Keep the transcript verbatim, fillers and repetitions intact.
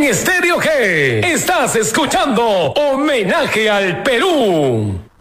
en Estéreo G. Estás escuchando Homenaje al Perú.